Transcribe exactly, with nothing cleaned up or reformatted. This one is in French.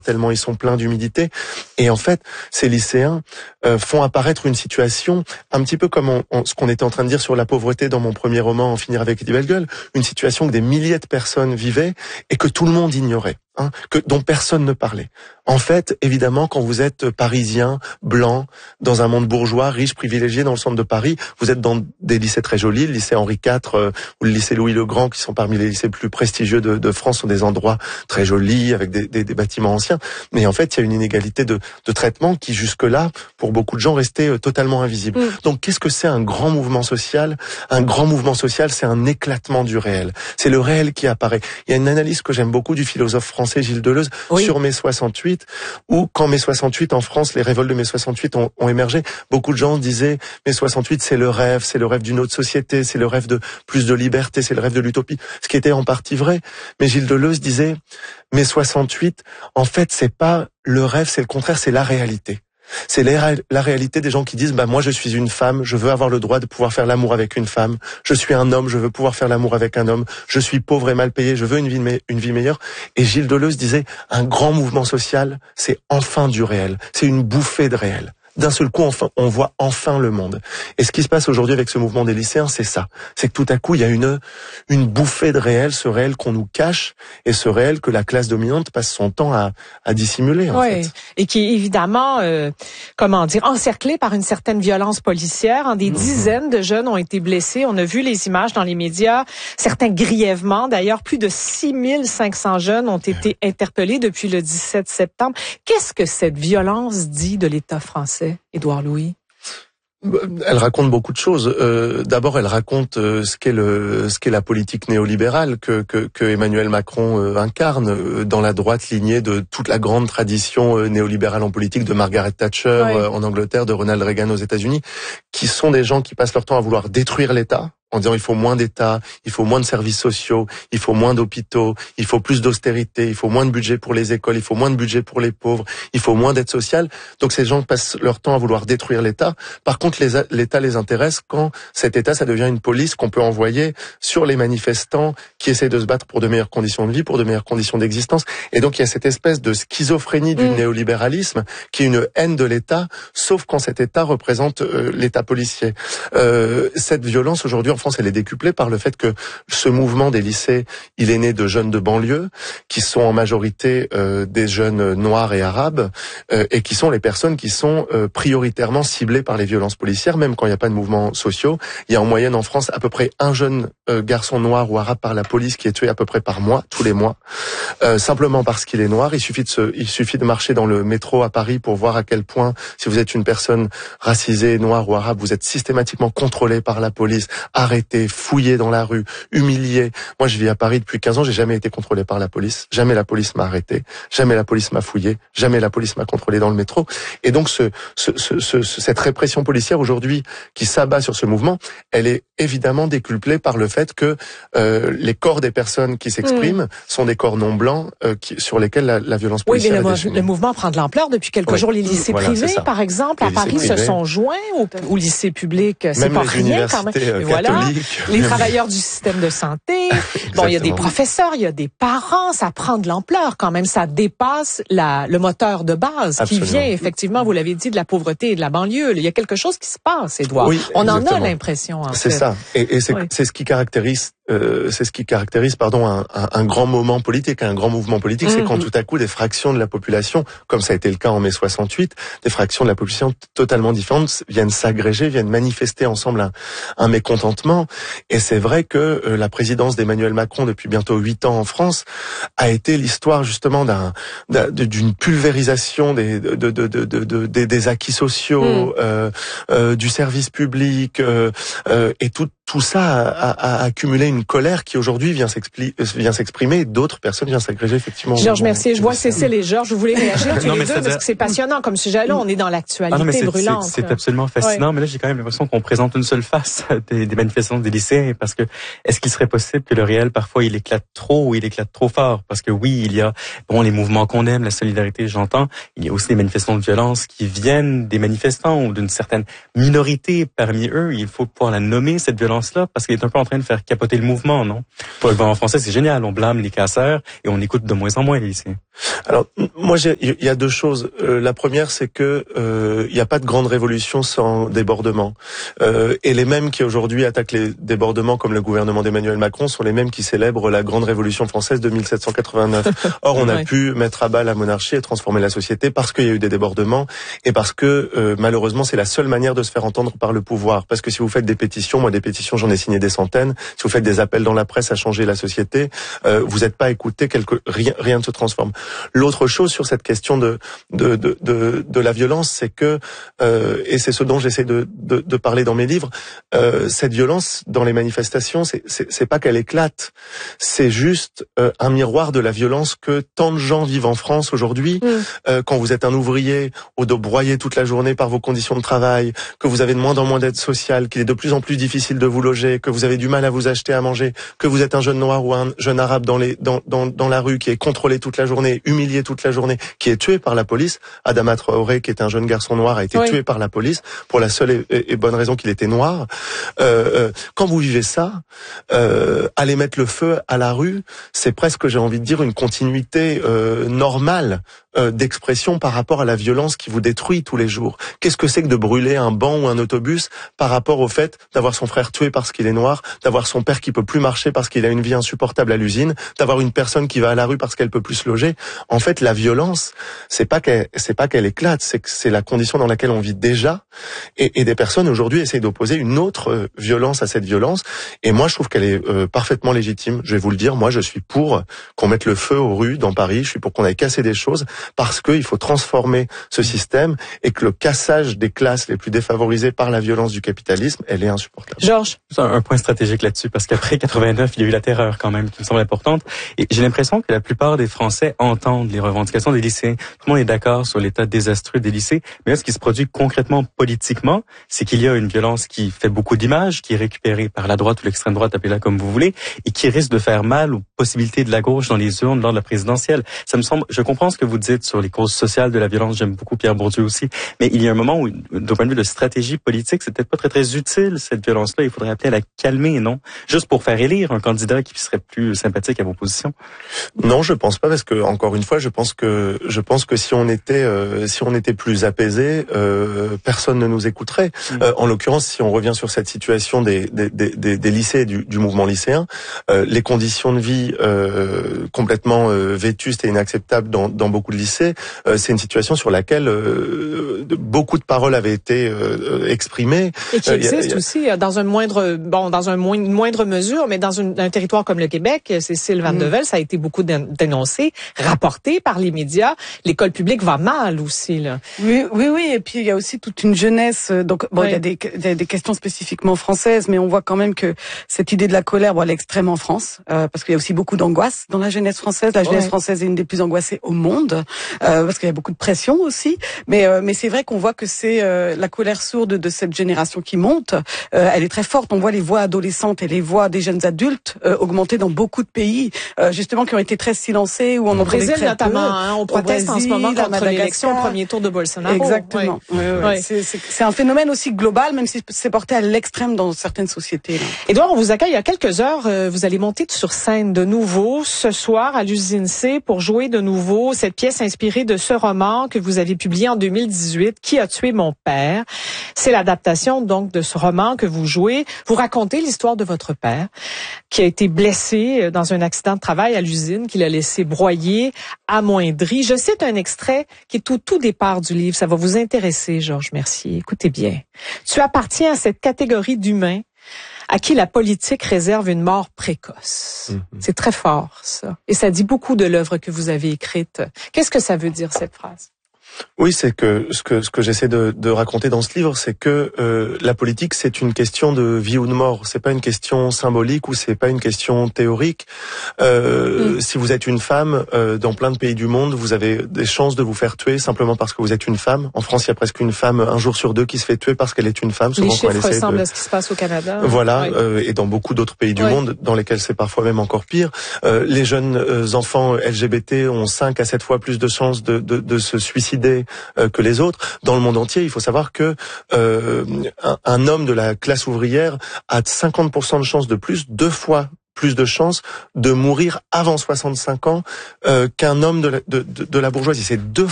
tellement ils sont pleins d'humidité. Et en fait, ces lycéens euh, font apparaître une situation un petit peu comme on, on, ce qu'on était en train de dire sur la pauvreté dans mon premier roman, En finir avec les belles gueules, une situation que des milliers de personnes vivaient et que tout le monde ignorait. Hein, que dont personne ne parlait. En fait, évidemment, quand vous êtes parisien, blanc, dans un monde bourgeois, riche, privilégié, dans le centre de Paris, vous êtes dans des lycées très jolis, le lycée Henri quatre euh, ou le lycée Louis le Grand, qui sont parmi les lycées plus prestigieux de, de France, sont des endroits très jolis, avec des, des, des bâtiments anciens. Mais en fait, il y a une inégalité de, de traitement qui, jusque-là, pour beaucoup de gens, restait euh, totalement invisible. Mmh. Donc, qu'est-ce que c'est un grand mouvement social ? Un grand mouvement social, c'est un éclatement du réel. C'est le réel qui apparaît. Il y a une analyse que j'aime beaucoup du philosophe français Gilles Deleuze, oui. sur mai soixante-huit, où quand mai soixante-huit en France, les révoltes de mai soixante-huit ont, ont émergé, beaucoup de gens disaient mai soixante-huit c'est le rêve, c'est le rêve d'une autre société, c'est le rêve de plus de liberté, c'est le rêve de l'utopie, ce qui était en partie vrai. Mais Gilles Deleuze disait mai soixante-huit, en fait c'est pas le rêve, c'est le contraire, c'est la réalité. C'est la réalité des gens qui disent bah moi je suis une femme, je veux avoir le droit de pouvoir faire l'amour avec une femme. Je suis un homme, je veux pouvoir faire l'amour avec un homme. Je suis pauvre et mal payé, je veux une vie me- une vie meilleure. Et Gilles Deleuze disait un grand mouvement social, c'est enfin du réel, c'est une bouffée de réel. D'un seul coup, enfin, on voit enfin le monde. Et ce qui se passe aujourd'hui avec ce mouvement des lycéens, c'est ça. C'est que tout à coup, il y a une une bouffée de réel, ce réel qu'on nous cache, et ce réel que la classe dominante passe son temps à, à dissimuler, en oui, fait. Et qui est évidemment, euh, comment dire, encerclé par une certaine violence policière. Hein, des mmh. dizaines de jeunes ont été blessés. On a vu les images dans les médias, certains grièvement. D'ailleurs, plus de six mille cinq cents jeunes ont été interpellés depuis le dix-sept septembre. Qu'est-ce que cette violence dit de l'État français? Édouard Louis? Elle raconte beaucoup de choses. Euh, d'abord, elle raconte euh, ce qu'est le, ce qu'est la politique néolibérale que, que, que Emmanuel Macron euh, incarne euh, dans la droite lignée de toute la grande tradition euh, néolibérale en politique de Margaret Thatcher ouais. euh, en Angleterre, de Ronald Reagan aux États-Unis, qui sont des gens qui passent leur temps à vouloir détruire l'État, en disant il faut moins d'État, il faut moins de services sociaux, il faut moins d'hôpitaux, il faut plus d'austérité, il faut moins de budget pour les écoles, il faut moins de budget pour les pauvres, il faut moins d'aide sociale. Donc ces gens passent leur temps à vouloir détruire l'État. Par contre, les, l'État les intéresse quand cet État, ça devient une police qu'on peut envoyer sur les manifestants qui essaient de se battre pour de meilleures conditions de vie, pour de meilleures conditions d'existence. Et donc il y a cette espèce de schizophrénie du mmh. néolibéralisme qui est une haine de l'État, sauf quand cet État représente euh, l'État policier. Euh, cette violence aujourd'hui en France, elle est décuplée par le fait que ce mouvement des lycées, il est né de jeunes de banlieue, qui sont en majorité euh, des jeunes noirs et arabes, euh, et qui sont les personnes qui sont euh, prioritairement ciblées par les violences policières, même quand il n'y a pas de mouvements sociaux. Il y a en moyenne en France à peu près un jeune euh, garçon noir ou arabe par la police qui est tué à peu près par mois, tous les mois, euh, simplement parce qu'il est noir. Il suffit de se, il suffit de marcher dans le métro à Paris pour voir à quel point, si vous êtes une personne racisée, noire ou arabe, vous êtes systématiquement contrôlé par la police, arrêté, fouillé dans la rue, humilié. Moi, je vis à Paris depuis quinze ans, j'ai jamais été contrôlé par la police. Jamais la police m'a arrêté. Jamais la police m'a fouillé. Jamais la police m'a contrôlé dans le métro. Et donc, ce, ce, ce, ce, cette répression policière aujourd'hui qui s'abat sur ce mouvement, elle est évidemment décuplée par le fait que euh, les corps des personnes qui s'expriment mmh. sont des corps non blancs euh, qui, sur lesquels la, la violence policière oui, mais est le, définie. Le mouvement prend de l'ampleur depuis quelques oui. jours. Les lycées voilà, privés, par exemple, les à Paris, privés. se sont joints au, au lycée public. C'est même pas les rien quand même. Euh, voilà. Les travailleurs du système de santé. Bon, il y a des professeurs, il y a des parents. Ça prend de l'ampleur quand même. Ça dépasse la, le moteur de base Absolument. qui vient effectivement, vous l'avez dit, de la pauvreté et de la banlieue. Il y a quelque chose qui se passe, Édouard. Oui, On exactement. en a l'impression. En c'est fait. ça. Et, et c'est, oui. c'est ce qui caractérise. Euh, c'est ce qui caractérise, pardon, un, un, un grand moment politique, un grand mouvement politique, mmh. c'est quand tout à coup des fractions de la population, comme ça a été le cas en mai soixante-huit, des fractions de la population totalement différentes viennent s'agréger, viennent manifester ensemble un, un mécontentement. Et c'est vrai que euh, la présidence d'Emmanuel Macron depuis bientôt huit ans en France a été l'histoire justement d'un, d'un d'une pulvérisation des, de, de, de, de, de, des, des acquis sociaux, mmh. euh, euh, du service public, euh, euh, et tout. Tout ça a, a, a accumulé une colère qui aujourd'hui vient, vient s'exprimer et d'autres personnes viennent s'agréger effectivement. Georges Mercier, je vois Cécile et Georges, je voulais réagir tous non, les deux parce que c'est passionnant comme sujet-là, on est dans l'actualité ah non, c'est, brûlante. C'est, c'est absolument fascinant, ouais. mais là j'ai quand même l'impression qu'on présente une seule face des, des manifestations des lycéens parce que est-ce qu'il serait possible que le réel parfois il éclate trop ou il éclate trop fort? Parce que oui, il y a bon les mouvements qu'on aime, la solidarité, j'entends, il y a aussi des manifestations de violence qui viennent des manifestants ou d'une certaine minorité parmi eux, il faut pouvoir la nommer cette violence violence-là, parce qu'il est un peu en train de faire capoter le mouvement, non? En français, c'est génial, on blâme les casseurs et on écoute de moins en moins les lycéens. Alors, moi, il y a deux choses. Euh, la première, c'est que euh, il n'y a pas de grande révolution sans débordement. Euh, et les mêmes qui aujourd'hui attaquent les débordements, comme le gouvernement d'Emmanuel Macron, sont les mêmes qui célèbrent la grande révolution française de mille sept cent quatre-vingt-neuf. Or, on a ouais. pu mettre à bas la monarchie et transformer la société parce qu'il y a eu des débordements et parce que euh, malheureusement, c'est la seule manière de se faire entendre par le pouvoir. Parce que si vous faites des pétitions, moi, des pétitions, j'en ai signé des centaines. Si vous faites des appels dans la presse à changer la société, euh, vous n'êtes pas écouté. Quelque rien, rien ne se transforme. L'autre chose sur cette question de de de de, de la violence, c'est que euh, et c'est ce dont j'essaie de, de de parler dans mes livres. Euh, cette violence dans les manifestations, c'est c'est, c'est pas qu'elle éclate, c'est juste euh, un miroir de la violence que tant de gens vivent en France aujourd'hui. Mmh. Euh, quand vous êtes un ouvrier au dos broyé toute la journée par vos conditions de travail, que vous avez de moins en moins d'aide sociale, qu'il est de plus en plus difficile de vous loger, que vous avez du mal à vous acheter à manger, que vous êtes un jeune noir ou un jeune arabe dans les dans dans dans la rue qui est contrôlé toute la journée, humilié toute la journée, qui est tué par la police. Adama Traoré, qui est un jeune garçon noir, a été oui. tué par la police pour la seule et, et bonne raison qu'il était noir. Euh, euh, quand vous vivez ça, euh, aller mettre le feu à la rue, c'est presque, j'ai envie de dire, une continuité euh, normale euh, d'expression par rapport à la violence qui vous détruit tous les jours. Qu'est-ce que c'est que de brûler un banc ou un autobus par rapport au fait d'avoir son frère tué parce qu'il est noir, d'avoir son père qui peut plus marcher parce qu'il a une vie insupportable à l'usine, d'avoir une personne qui va à la rue parce qu'elle peut plus se loger? En fait, la violence, c'est pas qu'elle, c'est pas qu'elle éclate, c'est que c'est la condition dans laquelle on vit déjà. Et, et des personnes aujourd'hui essayent d'opposer une autre euh, violence à cette violence. Et moi, je trouve qu'elle est euh, parfaitement légitime. Je vais vous le dire, moi, je suis pour qu'on mette le feu aux rues dans Paris. Je suis pour qu'on aille casser des choses parce qu'il faut transformer ce système et que le cassage des classes les plus défavorisées par la violence du capitalisme, elle est insupportable. Georges, un, un point stratégique là-dessus, parce qu'après quatre-vingt-neuf, il y a eu la terreur quand même, qui me semble importante. Et j'ai l'impression que la plupart des Français entendent les revendications des lycéens. Tout le monde est d'accord sur l'état désastreux des lycées, mais là, ce qui se produit concrètement politiquement, c'est qu'il y a une violence qui fait beaucoup d'images, qui est récupérée par la droite ou l'extrême droite, appelez-la comme vous voulez, et qui risque de faire mal aux possibilités de la gauche dans les urnes lors de la présidentielle. Ça me semble, je comprends ce que vous dites sur les causes sociales de la violence, j'aime beaucoup Pierre Bourdieu aussi, mais il y a un moment où, d'un point de vue de stratégie politique, c'est peut-être pas très très utile, cette violence-là, il faudrait appeler à la calmer, non? Juste pour faire élire un candidat qui serait plus sympathique à vos positions. Non, je pense pas, parce que, encore une fois, je pense que, je pense que si on était, euh, si on était plus apaisé, euh, personne ne nous écouterait. Mmh. Euh, en l'occurrence, si on revient sur cette situation des, des, des, des lycées, du, du mouvement lycéen, euh, les conditions de vie euh, complètement euh, vétustes et inacceptables dans, dans beaucoup de lycées, euh, c'est une situation sur laquelle euh, beaucoup de paroles avaient été euh, exprimées. Et qui existe euh, y a, y a... aussi dans un moindre, bon, dans un moindre, une moindre mesure, mais dans une, un territoire comme le Québec, Cécile Van mmh. Devel, ça a été beaucoup dénoncé, rapporté par les médias. L'école publique va mal aussi, là. Oui, oui, oui. Et puis il y a aussi toute une jeunesse. Donc bon, oui. il y a des, il y a des questions spécifiquement françaises, mais on voit quand même que cette idée de la colère, bon, elle est extrême en France, euh, parce qu'il y a aussi beaucoup d'angoisse dans la jeunesse française. La jeunesse ouais. française est une des plus angoissées au monde, euh, parce qu'il y a beaucoup de pression aussi. Mais euh, mais c'est vrai qu'on voit que c'est euh, la colère sourde de cette génération qui monte. Euh, elle est très forte. On voit les voix adolescentes et les voix des jeunes adultes euh, augmenter dans beaucoup de pays, euh, justement qui ont été très silencés où on au Brésil très notamment. Peu. Hein, on proteste Brésil, en ce moment contre l'élection au premier tour de Bolsonaro. Exactement. Oui. Oui, oui. Oui. C'est, c'est, c'est un phénomène aussi global, même si c'est porté à l'extrême dans certaines sociétés. Là. Édouard, on vous accueille il y a quelques heures. Euh, vous allez monter sur scène de nouveau ce soir à l'Usine C pour jouer de nouveau cette pièce inspirée de ce roman que vous avez publié en deux mille dix-huit, Qui a tué mon père? C'est l'adaptation donc de ce roman que vous jouez. Vous racontez l'histoire de votre père qui a été blessé dans un accident de travail à l'usine, qu'il a laissé broyer, amoindri. Je cite un extrait qui est au tout départ du livre. Ça va vous intéresser, Georges Mercier. Écoutez bien. Tu appartiens à cette catégorie d'humains à qui la politique réserve une mort précoce. Mmh. C'est très fort, ça. Et ça dit beaucoup de l'œuvre que vous avez écrite. Qu'est-ce que ça veut dire, cette phrase? Oui, c'est que ce que ce que j'essaie de, de raconter dans ce livre, c'est que euh, la politique, c'est une question de vie ou de mort. C'est pas une question symbolique ou c'est pas une question théorique. Euh, mmh. Si vous êtes une femme, euh, dans plein de pays du monde, vous avez des chances de vous faire tuer simplement parce que vous êtes une femme. En France, il y a presque une femme un jour sur deux qui se fait tuer parce qu'elle est une femme. Souvent, Les chiffres ressemblent de... à ce qui se passe au Canada. Voilà, oui. euh, et dans beaucoup d'autres pays du oui. monde, dans lesquels c'est parfois même encore pire. Euh, les jeunes euh, enfants L G B T ont cinq à sept fois plus de chances de, de, de se suicider suicidé euh, que les autres. Dans le monde entier, il faut savoir que euh, un, un homme de la classe ouvrière a cinquante pour cent de chances de plus, deux fois plus de chances de mourir avant soixante-cinq ans euh, qu'un homme de la, de, de, de la bourgeoisie. C'est deux